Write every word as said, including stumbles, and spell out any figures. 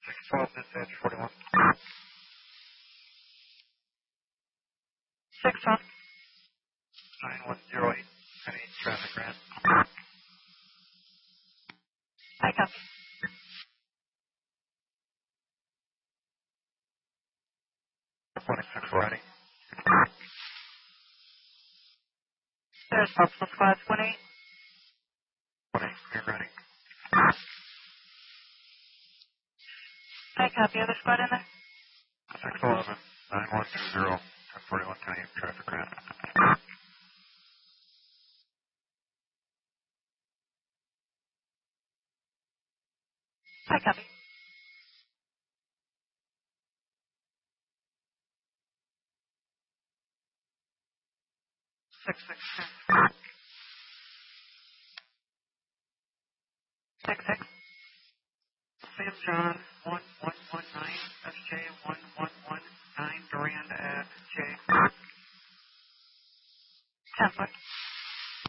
six twelve, dispatch forty-one. six twelve. nine one zero eight, ten eight, traffic ran. I copy. twenty-six ready. There's multiple squads, one eight. twenty, you're ready. I copy. Other squad in there? six eleven, nine one zero, ten forty-one, ten eight, traffic ran. I copy. six six six. six six. Sam John, one one one nine, S J one one one nine, Durand at J. ten foot.